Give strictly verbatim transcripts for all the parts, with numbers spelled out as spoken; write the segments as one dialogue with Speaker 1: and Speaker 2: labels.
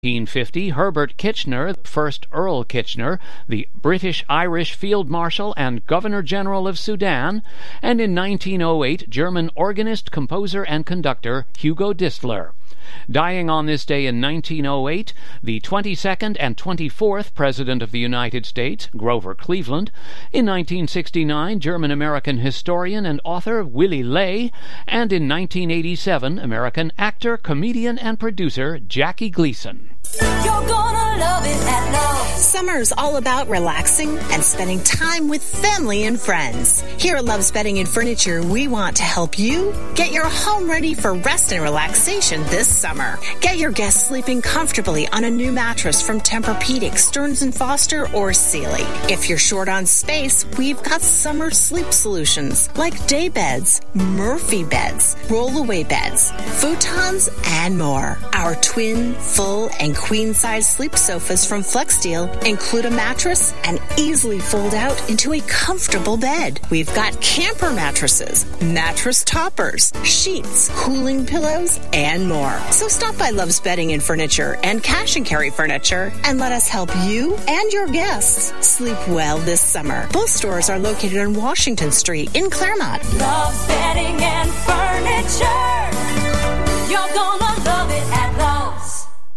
Speaker 1: eighteen fifty, Herbert Kitchener, the first Earl Kitchener, the British-Irish Field Marshal and Governor-General of Sudan, and in nineteen oh eight, German organist, composer, and conductor Hugo Distler. Dying on this day in nineteen oh eight, the twenty-second and twenty-fourth President of the United States, Grover Cleveland. In nineteen sixty-nine, German-American historian and author Willy Ley. And in nineteen eighty-seven, American actor, comedian, and producer Jackie Gleason.
Speaker 2: You're gonna love it at Lowe's.
Speaker 3: Summer's all about relaxing and spending time with family and friends. Here at Love's Bedding and Furniture, we want to help you get your home ready for rest and relaxation this summer. Get your guests sleeping comfortably on a new mattress from Tempur-Pedic, Stearns and Foster, or Sealy. If you're short on space, we've got summer sleep solutions like day beds, Murphy beds, roll-away beds, futons, and more. Our twin, full, and queen-size sleep sofas from FlexSteel include a mattress and easily fold out into a comfortable bed. We've got camper mattresses, mattress toppers, sheets, cooling pillows, and more. So stop by Love's Bedding and Furniture and Cash and Carry Furniture and let us help you and your guests sleep well this summer. Both stores are located on Washington Street in Claremont.
Speaker 2: Love's Bedding and Furniture. You're gonna love it at Lowe's.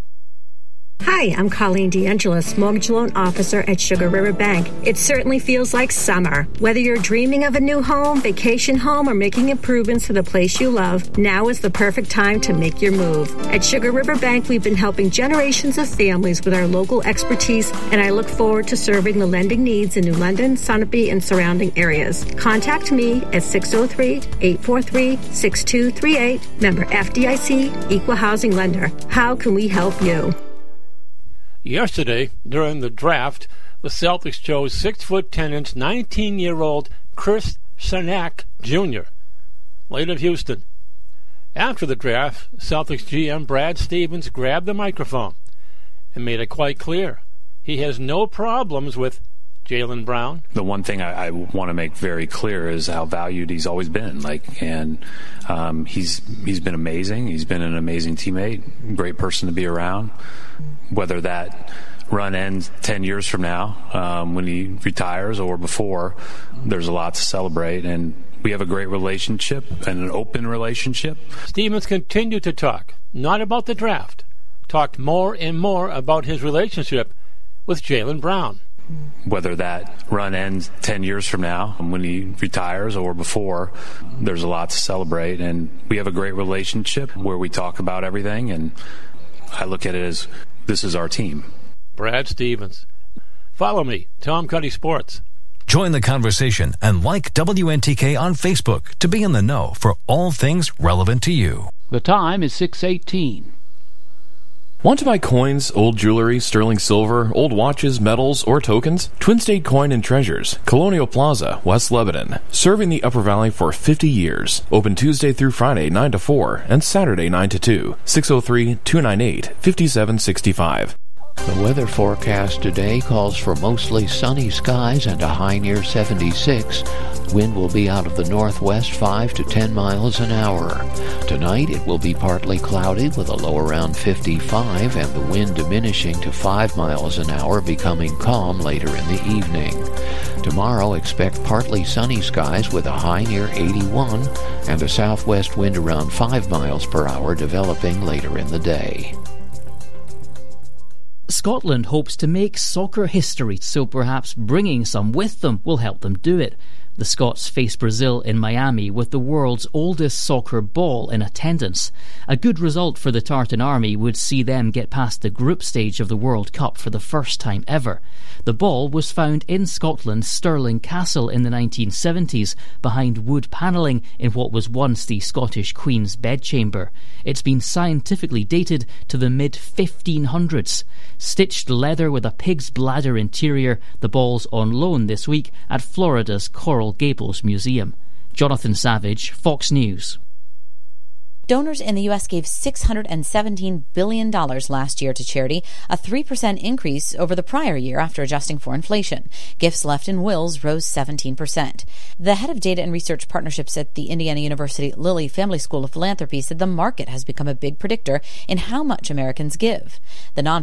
Speaker 4: Hi, I'm Colleen DeAngelis, Mortgage Loan Officer at Sugar River Bank. It certainly feels like summer. Whether you're dreaming of a new home, vacation home, or making improvements to the place you love, now is the perfect time to make your move. At Sugar River Bank, we've been helping generations of families with our local expertise, and I look forward to serving the lending needs in New London, Sunapee, and surrounding areas. Contact me at six oh three, eight four three, six two three eight. Member F D I C, Equal Housing Lender. How can we help you?
Speaker 5: Yesterday, during the draft, the Celtics chose six foot ten inch, nineteen-year-old Chris Cernak Junior, late of Houston. After the draft, Celtics G M Brad Stevens grabbed the microphone and made it quite clear he has no problems with Jaylen Brown.
Speaker 6: The one thing I, I want to make very clear is how valued he's always been. Like, and um, he's he's been amazing. He's been an amazing teammate, great person to be around. Whether that run ends ten years from now, um, when he retires, or before, there's a lot to celebrate, and we have a great relationship and an open relationship.
Speaker 5: Stevens continued to talk, not about the draft, talked more and more about his relationship with Jaylen Brown.
Speaker 6: Whether that run ends ten years from now, when he retires, or before, there's a lot to celebrate, and we have a great relationship where we talk about everything, and I look at it as this is our team.
Speaker 5: Brad Stevens. Follow me, Tom Cuddy Sports.
Speaker 7: Join the conversation and like W N T K on Facebook to be in the know for all things relevant to you.
Speaker 1: The time is six eighteen.
Speaker 8: Want to buy coins, old jewelry, sterling silver, old watches, medals, or tokens? Twin State Coin and Treasures, Colonial Plaza, West Lebanon. Serving the Upper Valley for fifty years. Open Tuesday through Friday, nine to four, and Saturday, nine to two. six oh three, two nine eight, five seven six five.
Speaker 9: The weather forecast today calls for mostly sunny skies and a high near seventy-six. Wind will be out of the northwest five to ten miles an hour. Tonight it will be partly cloudy with a low around fifty-five and the wind diminishing to five miles an hour, becoming calm later in the evening. Tomorrow expect partly sunny skies with a high near eighty-one and a southwest wind around five miles per hour developing later in the day.
Speaker 10: Scotland hopes to make soccer history, so perhaps bringing some with them will help them do it. The Scots face Brazil in Miami with the world's oldest soccer ball in attendance. A good result for the Tartan Army would see them get past the group stage of the World Cup for the first time ever. The ball was found in Scotland's Stirling Castle in the nineteen seventies, behind wood panelling in what was once the Scottish Queen's bedchamber. It's been scientifically dated to the mid fifteen hundreds. Stitched leather with a pig's bladder interior, the ball's on loan this week at Florida's Coral Gables Museum. Jonathan Savage, Fox News.
Speaker 11: Donors in the U S gave six hundred seventeen billion dollars last year to charity, a three percent increase over the prior year after adjusting for inflation. Gifts left in wills rose seventeen percent. The head of data and research partnerships at the Indiana University Lilly Family School of Philanthropy said the market has become a big predictor in how much Americans give. The non